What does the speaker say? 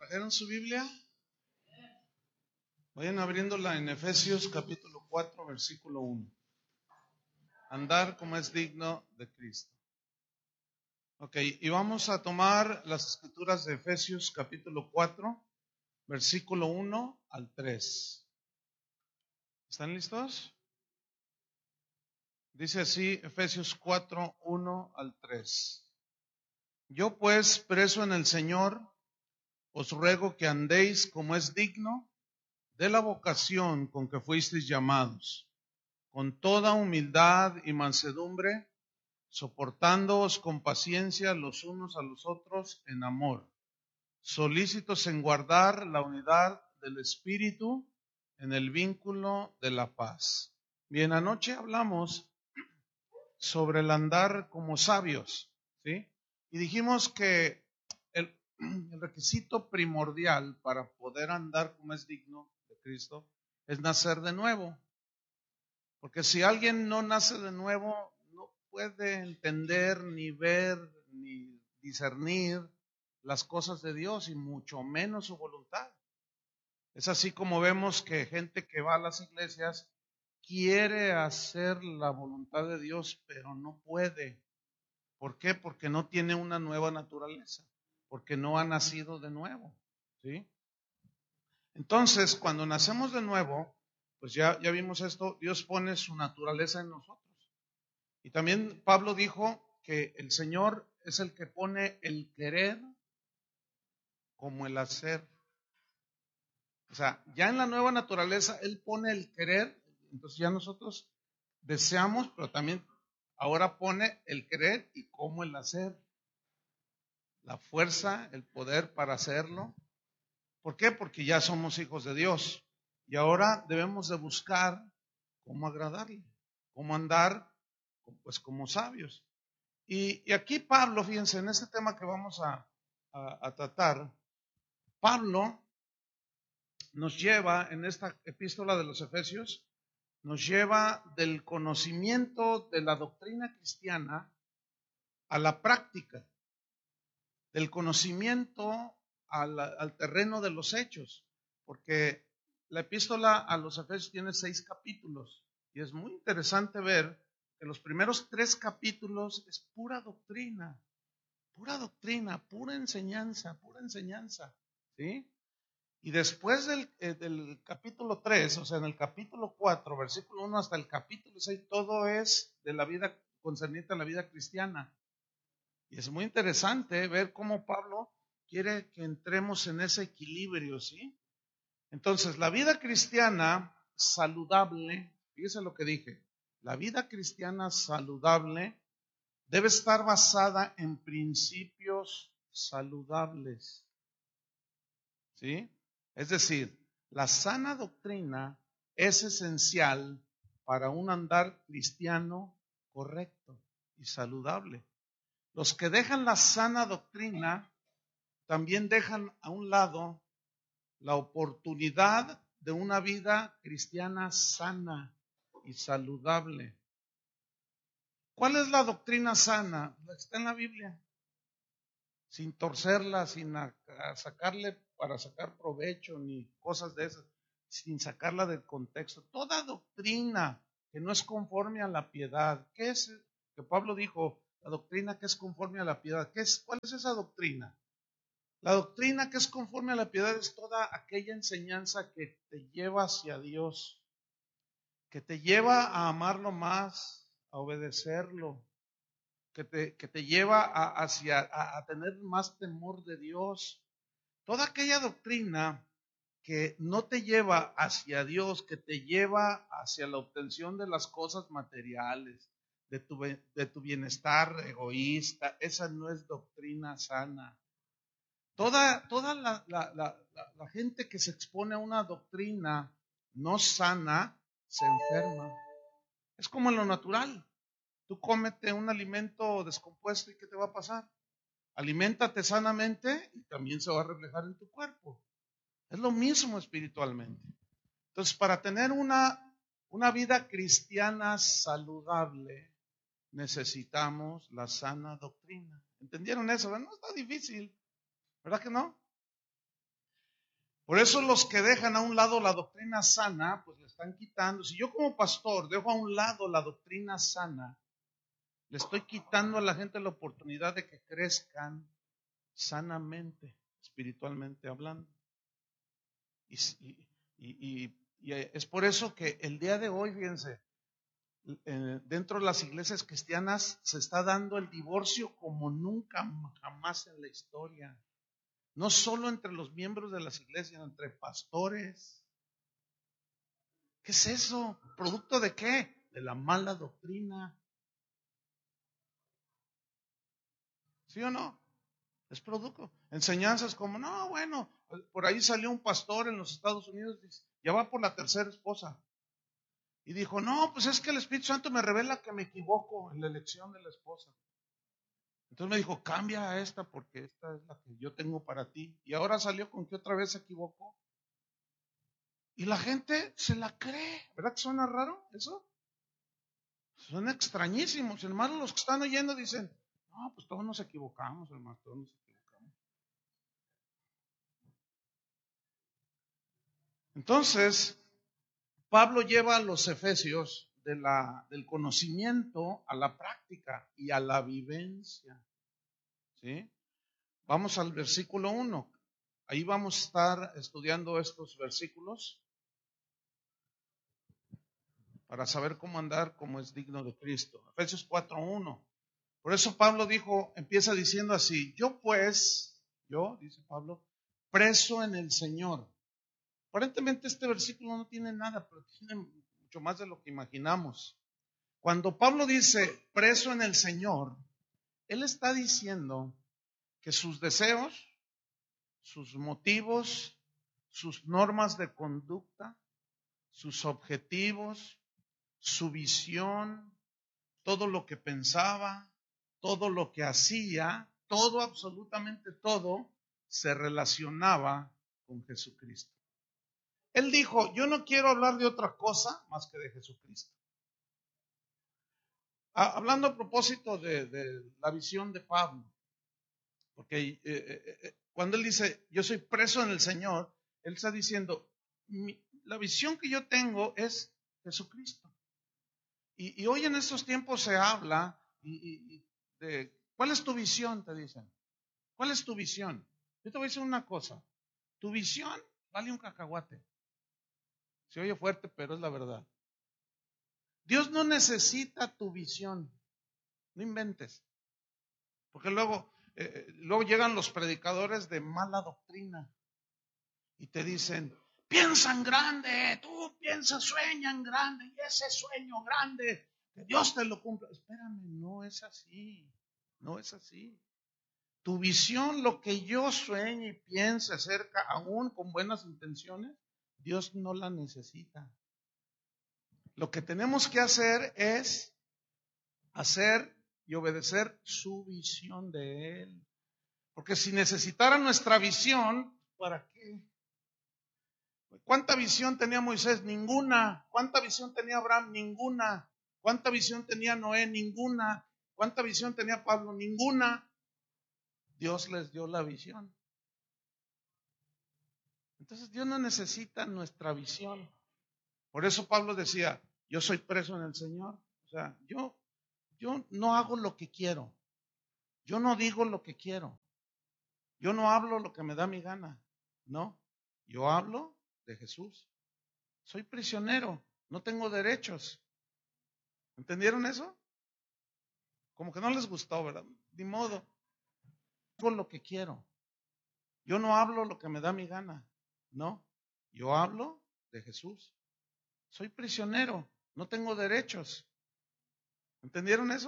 ¿Trajeron su Biblia? Vayan abriéndola en Efesios capítulo 4, versículo 1. Andar como es digno de Cristo. Ok, y vamos a tomar las escrituras de Efesios capítulo 4, versículo 1 al 3. ¿Están listos? Dice así, Efesios 4, 1 al 3. Yo pues, preso en el Señor, os ruego que andéis como es digno de la vocación con que fuisteis llamados, con toda humildad y mansedumbre, soportándoos con paciencia los unos a los otros en amor, solícitos en guardar la unidad del Espíritu en el vínculo de la paz. Bien, anoche hablamos sobre el andar como sabios, ¿sí? Y dijimos que el requisito primordial para poder andar como es digno de Cristo es nacer de nuevo. Porque si alguien no nace de nuevo, no puede entender, ni ver, ni discernir las cosas de Dios y mucho menos su voluntad. Es así como vemos que gente que va a las iglesias quiere hacer la voluntad de Dios, pero no puede. ¿Por qué? Porque no tiene una nueva naturaleza, porque no ha nacido de nuevo, ¿sí? Entonces, cuando nacemos de nuevo, pues ya vimos esto, Dios pone su naturaleza en nosotros. Y también Pablo dijo que el Señor es el que pone el querer como el hacer. O sea, ya en la nueva naturaleza, Él pone el querer, entonces ya nosotros deseamos, pero también ahora pone el querer y cómo el hacer. La fuerza, el poder para hacerlo. ¿Por qué? Porque ya somos hijos de Dios. Y ahora debemos de buscar cómo agradarle, cómo andar, pues como sabios. Y aquí Pablo, fíjense, en este tema que vamos a tratar, Pablo nos lleva, en esta epístola de los Efesios, nos lleva del conocimiento de la doctrina cristiana a la práctica, del conocimiento al terreno de los hechos, porque la epístola a los Efesios tiene 6 capítulos y es muy interesante ver que los primeros 3 capítulos es pura doctrina, pura enseñanza, ¿sí? Y después del capítulo 3, o sea, en el capítulo 4, versículo 1 hasta el capítulo 6, todo es de la vida concerniente a la vida cristiana. Y es muy interesante ver cómo Pablo quiere que entremos en ese equilibrio, ¿sí? Entonces, la vida cristiana saludable, fíjese lo que dije, la vida cristiana saludable debe estar basada en principios saludables, ¿sí? Es decir, la sana doctrina es esencial para un andar cristiano correcto y saludable. Los que dejan la sana doctrina también dejan a un lado la oportunidad de una vida cristiana sana y saludable. ¿Cuál es la doctrina sana? La que está en la Biblia. Sin torcerla, sin sacarle para sacar provecho ni cosas de esas, sin sacarla del contexto. Toda doctrina que no es conforme a la piedad. ¿Qué es? Que Pablo dijo, la doctrina que es conforme a la piedad. ¿Cuál es esa doctrina? La doctrina que es conforme a la piedad es toda aquella enseñanza que te lleva hacia Dios, que te lleva a amarlo más, a obedecerlo, que te lleva a tener más temor de Dios. Toda aquella doctrina que no te lleva hacia Dios, que te lleva hacia la obtención de las cosas materiales, de tu bienestar egoísta, esa no es doctrina sana. Toda la gente que se expone a una doctrina no sana se enferma. Es como en lo natural. Tú cómete un alimento descompuesto y ¿qué te va a pasar? Aliméntate sanamente y también se va a reflejar en tu cuerpo. Es lo mismo espiritualmente. Entonces, para tener una vida cristiana saludable, necesitamos la sana doctrina. ¿Entendieron eso? No está difícil, ¿verdad que no? Por eso los que dejan a un lado la doctrina sana, pues le están quitando. Si yo como pastor dejo a un lado la doctrina sana, le estoy quitando a la gente la oportunidad de que crezcan sanamente, espiritualmente hablando. Y es por eso que el día de hoy, fíjense, dentro de las iglesias cristianas se está dando el divorcio como nunca jamás en la historia. No solo entre los miembros de las iglesias, sino entre pastores. ¿Qué es eso? ¿Producto de qué? De la mala doctrina. ¿Sí o no? Es producto. Enseñanzas como, no, bueno, por ahí salió un pastor en los Estados Unidos, ya va por la tercera esposa. Y dijo, no, pues es que el Espíritu Santo me revela que me equivoco en la elección de la esposa. Entonces me dijo, cambia a esta porque esta es la que yo tengo para ti. Y ahora salió con que otra vez se equivocó. Y la gente se la cree. ¿Verdad que suena raro eso? Suena extrañísimo. Sin embargo, los que están oyendo dicen, no, pues todos nos equivocamos, hermano, todos nos equivocamos. Entonces, Pablo lleva a los efesios del conocimiento a la práctica y a la vivencia. ¿Sí? Vamos al versículo 1. Ahí vamos a estar estudiando estos versículos para saber cómo andar como es digno de Cristo. Efesios 4:1. Por eso Pablo empieza diciendo así, dice Pablo, preso en el Señor. Aparentemente este versículo no tiene nada, pero tiene mucho más de lo que imaginamos. Cuando Pablo dice preso en el Señor, él está diciendo que sus deseos, sus motivos, sus normas de conducta, sus objetivos, su visión, todo lo que pensaba, todo lo que hacía, todo, absolutamente todo, se relacionaba con Jesucristo. Él dijo, yo no quiero hablar de otra cosa más que de Jesucristo. Hablando a propósito de la visión de Pablo, porque cuando él dice, yo soy preso en el Señor, él está diciendo, la visión que yo tengo es Jesucristo. Y hoy en estos tiempos se habla de, ¿cuál es tu visión? Te dicen. ¿Cuál es tu visión? Yo te voy a decir una cosa. Tu visión vale un cacahuate. Se oye fuerte, pero es la verdad. Dios no necesita tu visión. No inventes. Porque luego llegan los predicadores de mala doctrina y te dicen, piensa en grande, tú piensa, sueña en grande, y ese sueño grande, que Dios te lo cumpla. Espérame, no es así, no es así. Tu visión, lo que yo sueñe y piense acerca, aún con buenas intenciones, Dios no la necesita. Lo que tenemos que hacer es hacer y obedecer su visión de Él. Porque si necesitara nuestra visión, ¿para qué? ¿Cuánta visión tenía Moisés? Ninguna. ¿Cuánta visión tenía Abraham? Ninguna. ¿Cuánta visión tenía Noé? Ninguna. ¿Cuánta visión tenía Pablo? Ninguna. Dios les dio la visión. Entonces Dios no necesita nuestra visión. Por eso Pablo decía, yo soy preso en el Señor. O sea, yo no hago lo que quiero. Yo no digo lo que quiero. Yo no hablo lo que me da mi gana. No, yo hablo de Jesús. Soy prisionero, no tengo derechos. ¿Entendieron eso? Como que no les gustó, ¿verdad? Ni modo. Hago lo que quiero. Yo no hablo lo que me da mi gana. No, yo hablo de Jesús. Soy prisionero, no tengo derechos. ¿Entendieron eso?